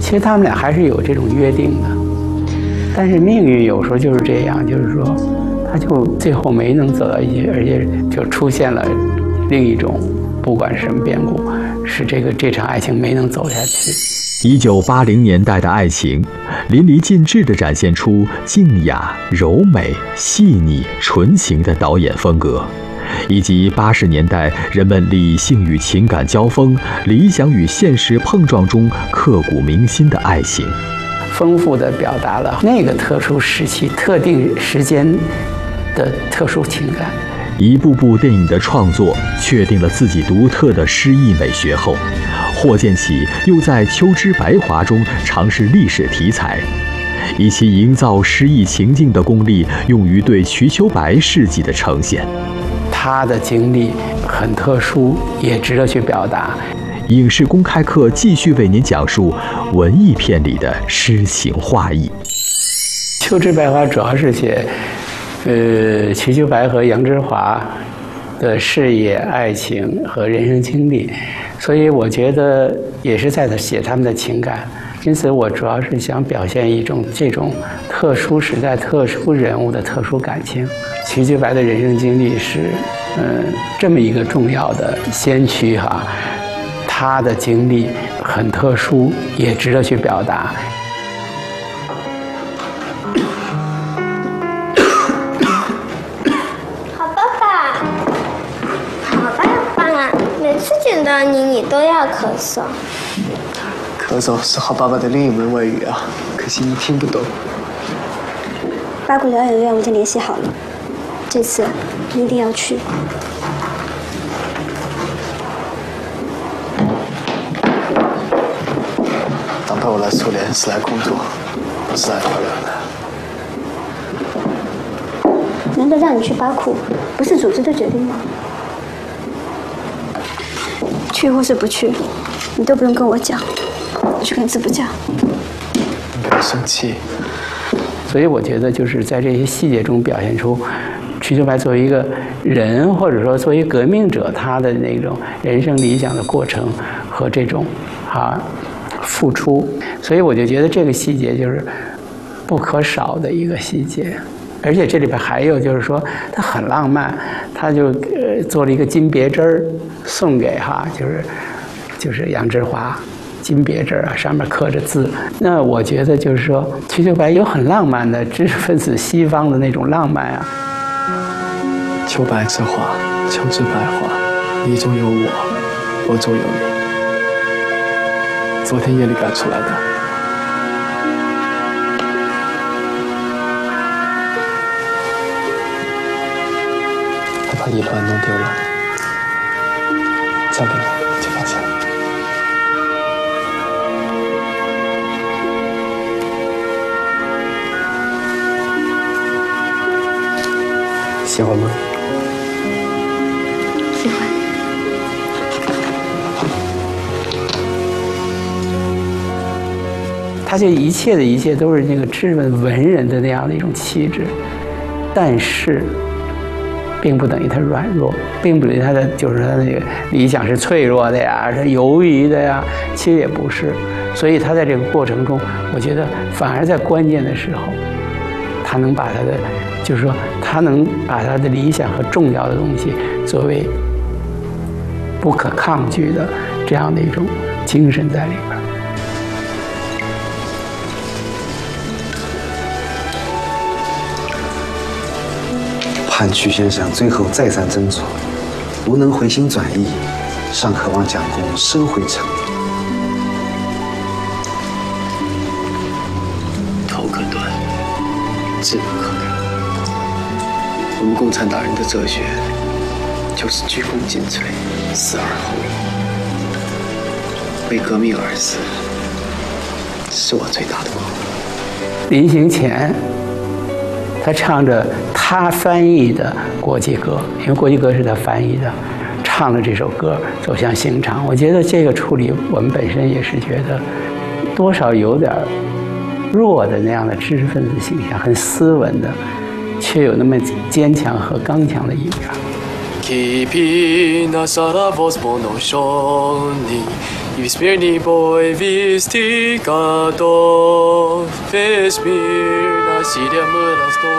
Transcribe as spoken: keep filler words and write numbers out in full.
其实他们俩还是有这种约定的，但是命运有时候就是这样，就是说，他就最后没能走到一起，而且就出现了另一种，不管是什么变故，使这个这场爱情没能走下去。 一九八零年代的爱情，淋漓尽致地展现出静雅、柔美、细腻、纯情的导演风格，以及八十年代人们理性与情感交锋、理想与现实碰撞中刻骨铭心的爱情， 丰富地表达了那个特殊时期、特定时间的特殊情感。 一部部电影的创作确定了自己独特的诗意美学后，霍建起又在《秋之白华》中尝试历史题材，以其营造诗意情境的功力用于对瞿秋白事迹的呈现。 他的经历很特殊，也值得去表达。 影视公开课继续为您讲述文艺片里的诗情画意。 《秋之白华》主要是写呃，瞿秋白和杨之华的事业、爱情和人生经历，所以我觉得也是在写他们的情感。因此，我主要是想表现一种这种特殊时代、特殊人物的特殊感情。瞿秋白的人生经历是，嗯、呃，这么一个重要的先驱哈，他的经历很特殊，也值得去表达。 见到你，你都要咳嗽。 咳嗽是好爸爸的另一门外语啊，可惜你听不懂。 八股疗养院我已经联系好了，这次你一定要去。 当派我来苏联是来工作，不是来疗养的。 难得让你去巴库，不是组织的决定吗？去或是不去，你都不用跟我讲，我去跟字部讲。 你不要生气。 所以我觉得就是在这些细节中表现出瞿秋白作为一个人，或者说作为革命者，他的那种人生理想的过程和这种啊付出。所以我就觉得这个细节就是不可少的一个细节。而且这里边还有就是说，他很浪漫，他就呃做了一个金别针儿送给哈，就是就是杨之华，金别针啊，上面刻着字。那我觉得就是说，瞿秋白有很浪漫的知识分子西方的那种浪漫啊。 秋白之华，秋之白华，你中有我，我中有你。昨天夜里赶出来的。把一乱弄丢了，交给你就放下。喜欢吗？ 喜欢。 他这一切的一切都是那个质问文人的那样的一种气质，但是。并不等于他软弱，并不等于他的就是他那个理想是脆弱的呀，是犹豫的呀，其实也不是。所以他在这个过程中，我觉得反而在关键的时候，他能把他的，就是说他能把他的理想和重要的东西作为不可抗拒的这样的一种精神在里边。 盼瞿先生最后再三斟酌，如能回心转意，尚渴望蒋公收回成命。 头可断，志不可改。我们共产党人的哲学就是鞠躬尽瘁，死而后已。为革命而死，是我最大的光荣。 临行前，他唱着他翻译的国际歌，因为国际歌是他翻译的，唱了这首歌走向刑场。我觉得这个处理，我们本身也是觉得多少有点弱的那样的知识分子形象，很斯文的，却有那么坚强和刚强的一面。 Wspierni boj vistika do, weź mir na siedem raz do.